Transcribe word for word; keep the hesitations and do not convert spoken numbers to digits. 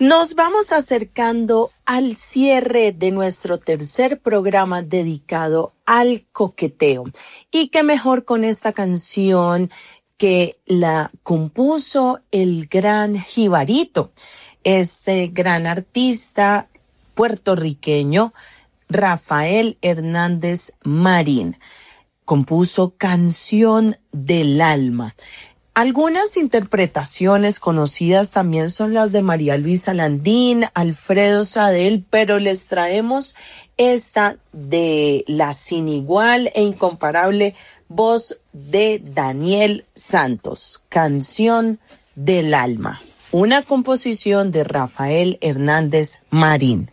Nos vamos acercando al cierre de nuestro tercer programa dedicado al coqueteo. Y qué mejor con esta canción que la compuso el gran Jibarito, este gran artista puertorriqueño Rafael Hernández Marín. Compuso Canción del Alma. Algunas interpretaciones conocidas también son las de María Luisa Landín, Alfredo Sadel, pero les traemos esta de la sin igual e incomparable voz de Daniel Santos, Canción del Alma, una composición de Rafael Hernández Marín.